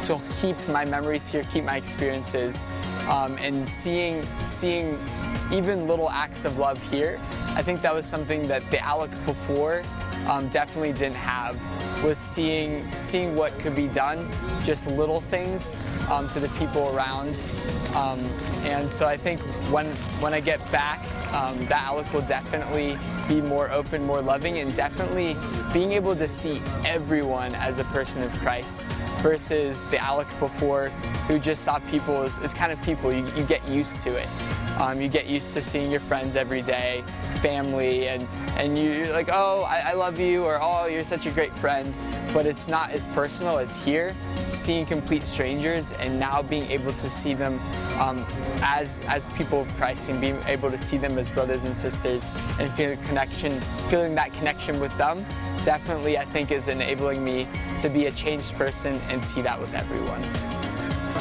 to keep my memories here, keep my experiences, and seeing even little acts of love here. I think that was something that the Alec before definitely didn't have, was seeing what could be done, just little things to the people around. And so I think when I get back, that Alec will definitely be more open, more loving, and definitely being able to see everyone as a person of Christ versus the Alec before, who just saw people as kind of people. You get used to it. You get used to seeing your friends every day, family, and you're like, oh, I love you, or oh, you're such a great friend. But it's not as personal as here, seeing complete strangers and now being able to see them as people of Christ, and being able to see them as brothers and sisters, and feeling that connection with them, definitely I think is enabling me to be a changed person and see that with everyone.